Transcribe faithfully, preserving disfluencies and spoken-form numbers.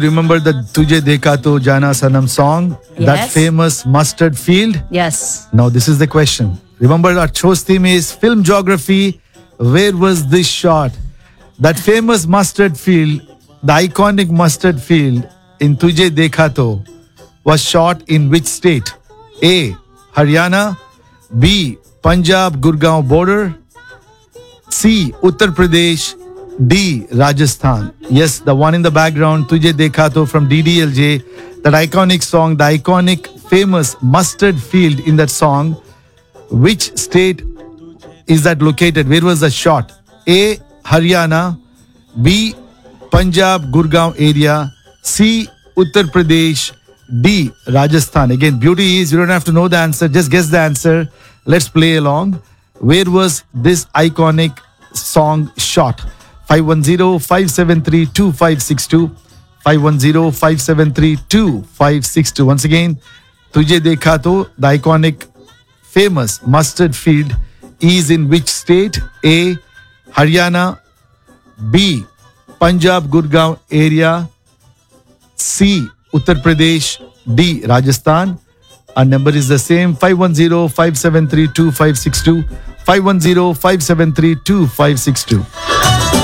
Remember the Tujhe Dekha To Jana Sanam song? That Yes. famous mustard field? Yes. Now this is the question. Remember our show's theme is film geography. Where was this shot? That famous mustard field, the iconic mustard field in Tujhe Dekha To was shot in which state? A. Haryana. B. Punjab Gurgaon border. C. Uttar Pradesh. D. Rajasthan. Yes, the one in the background, Tujhe Dekha To from D D L J. That iconic song, the iconic famous mustard field in that song. Which state is that located? Where was the shot? A. Haryana. B. Punjab Gurgaon area. C. Uttar Pradesh. D. Rajasthan. Again, beauty is you don't have to know the answer, just guess the answer. Let's play along. Where was this iconic song shot? five one zero, five seven three, two five six two. five one zero, five seven three, two five six two. Once again, Tujhe Dekha To, the iconic famous mustard field is in which state? A. Haryana. B. Punjab Gurgaon area. C. Uttar Pradesh. D. Rajasthan. Our number is the same, five one zero, five seven three, two five six two. five one zero, five seven three, two five six two.